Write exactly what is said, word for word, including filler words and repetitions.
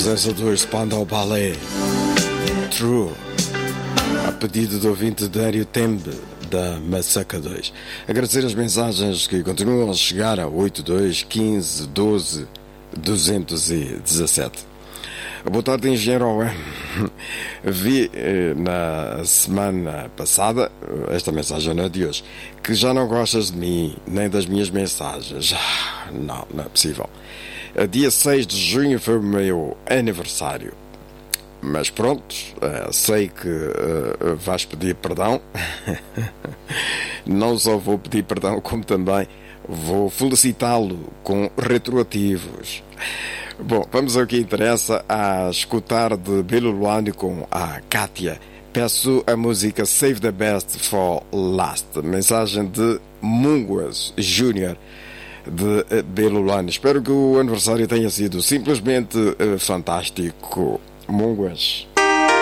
essa do Spandau Ballet, True, a pedido do ouvinte Dário Tembe, da Massaca dois. Agradecer as mensagens que continuam a chegar a oito dois um cinco um dois dois um sete. Boa tarde, engenheiro. Vi eh, na semana passada, esta mensagem não é de hoje, que já não gostas de mim, nem das minhas mensagens. Não, não é possível. Dia seis de junho foi o meu aniversário. Mas pronto, uh, sei que uh, vais pedir perdão. Não só vou pedir perdão, como também vou felicitá-lo com retroativos. Bom, vamos ao que interessa. A escutar de Belo Luani com a Kátia. Peço a música Save the Best for Last. Mensagem de Munguas Júnior de Belo Luani. Espero que o aniversário tenha sido simplesmente uh, fantástico. Munguas.